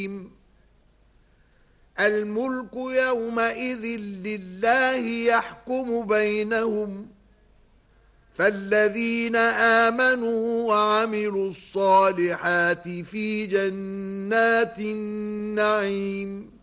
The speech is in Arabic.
الملك يومئذ لله يحكم بينهم فالذين آمنوا وعملوا الصالحات في جنات النعيم